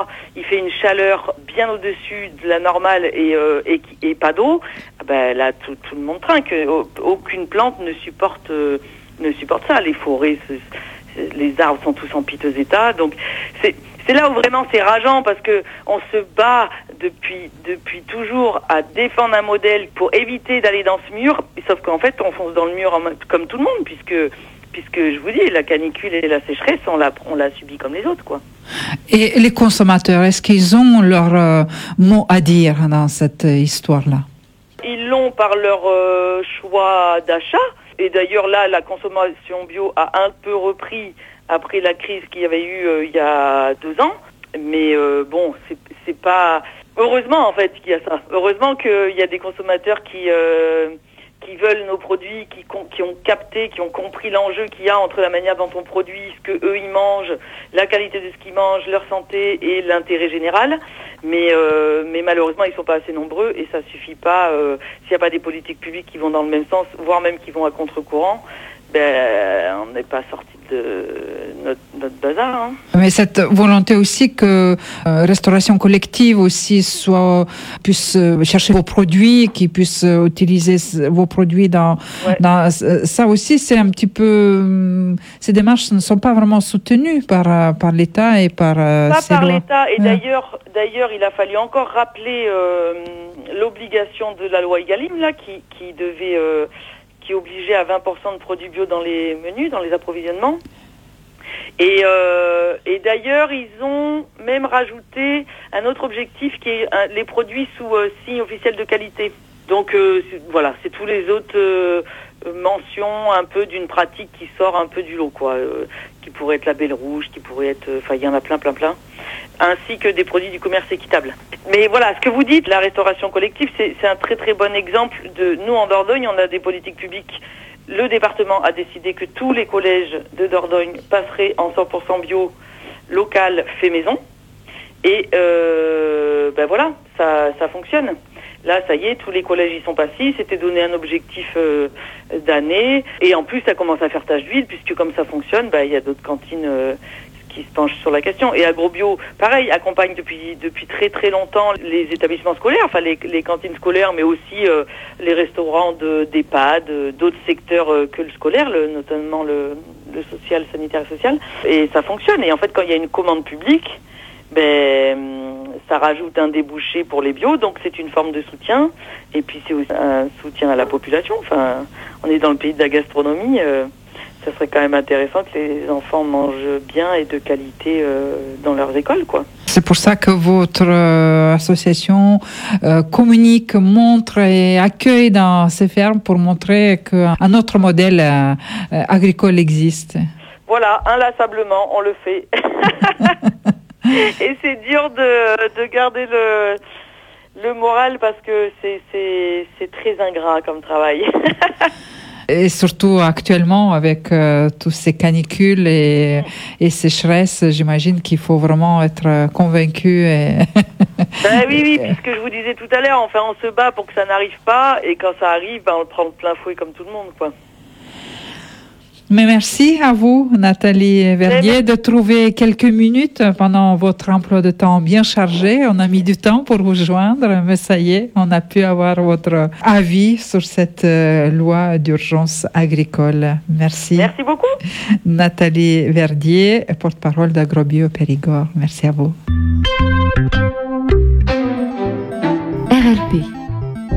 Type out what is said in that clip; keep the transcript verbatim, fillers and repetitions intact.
mois, il fait une chaleur bien au-dessus de la normale et, euh, et, et pas d'eau, ben là tout, tout le monde trinque. Aucune plante ne supporte euh, ne supporte ça. Les forêts, les arbres sont tous en piteux état. Donc c'est c'est là où vraiment c'est rageant parce que on se bat depuis depuis toujours à défendre un modèle pour éviter d'aller dans ce mur. Sauf qu'en fait on fonce dans le mur en, comme tout le monde puisque puisque je vous dis la canicule et la sécheresse on l'a on l'a subi comme les autres quoi. Et les consommateurs, est-ce qu'ils ont leur euh, mot à dire dans cette histoire-là? Ils l'ont par leur euh, choix d'achat. Et d'ailleurs, là, la consommation bio a un peu repris après la crise qu'il y avait eu euh, il y a deux ans. Mais euh, bon, c'est, c'est pas... Heureusement, en fait, qu'il y a ça. Heureusement qu'il y a des consommateurs qui... Euh, qui veulent nos produits, qui, qui ont capté, qui ont compris l'enjeu qu'il y a entre la manière dont on produit, ce que eux ils mangent, la qualité de ce qu'ils mangent, leur santé et l'intérêt général. Mais, euh, mais malheureusement, ils sont pas assez nombreux et ça suffit pas. Euh, s'il n'y a pas des politiques publiques qui vont dans le même sens, voire même qui vont à contre-courant, ben on n'est pas sorti de notre, notre bazar. Hein. Mais cette volonté aussi que euh, restauration collective aussi soit puisse euh, chercher vos produits, qui puisse euh, utiliser vos produits dans, ouais. dans ça aussi c'est un petit peu ces démarches ne sont pas vraiment soutenues par par l'État et par euh, pas par lois. l'État et ouais. d'ailleurs d'ailleurs il a fallu encore rappeler euh, l'obligation de la loi Egalim là qui qui devait euh, qui est obligé à vingt pour cent de produits bio dans les menus, dans les approvisionnements. Et, euh, et d'ailleurs, ils ont même rajouté un autre objectif qui est euh, les produits sous euh, signe officiel de qualité. Donc euh, c'est, voilà, c'est tous les autres euh, mentions un peu d'une pratique qui sort un peu du lot, quoi, euh, qui pourrait être label rouge, qui pourrait être, enfin, euh, il y en a plein, plein, plein, ainsi que des produits du commerce équitable. Mais voilà, ce que vous dites, la restauration collective, c'est, c'est un très très bon exemple de nous en Dordogne, on a des politiques publiques. Le département a décidé que tous les collèges de Dordogne passeraient en cent pour cent bio, local, fait maison. Et euh, ben voilà, ça, ça fonctionne. Là, ça y est, tous les collèges y sont passés. C'était donné un objectif euh, d'année. Et en plus, ça commence à faire tache d'huile, puisque comme ça fonctionne, ben, il y a d'autres cantines euh, qui se penchent sur la question. Et Agrobio, pareil, accompagne depuis depuis très très longtemps les établissements scolaires, enfin les, les cantines scolaires, mais aussi euh, les restaurants de, d'EHPAD, euh, d'autres secteurs euh, que le scolaire, le, notamment le, le social, sanitaire et social. Et ça fonctionne. Et en fait, quand il y a une commande publique, ben, ça rajoute un débouché pour les bio, donc c'est une forme de soutien. Et puis c'est aussi un soutien à la population. Enfin, on est dans le pays de la gastronomie. Euh, ça serait quand même intéressant que les enfants mangent bien et de qualité euh, dans leurs écoles, quoi. C'est pour ça que votre euh, association euh, communique, montre et accueille dans ces fermes pour montrer qu'un autre modèle euh, agricole existe. Voilà, inlassablement, on le fait. Et c'est dur de, de garder le, le moral parce que c'est, c'est, c'est très ingrat comme travail. Et surtout actuellement avec euh, tous ces canicules et, et sécheresses, j'imagine qu'il faut vraiment être convaincu. Et ben oui, oui, puisque je vous disais tout à l'heure, enfin on se bat pour que ça n'arrive pas et quand ça arrive, ben, on le prend de plein fouet comme tout le monde, quoi. Mais merci à vous, Nathalie Verdier, de trouver quelques minutes pendant votre emploi de temps bien chargé. On a mis du temps pour vous joindre, mais ça y est, on a pu avoir votre avis sur cette loi d'urgence agricole. Merci. Merci beaucoup. Nathalie Verdier, porte-parole d'Agrobio Périgord. Merci à vous. R L P.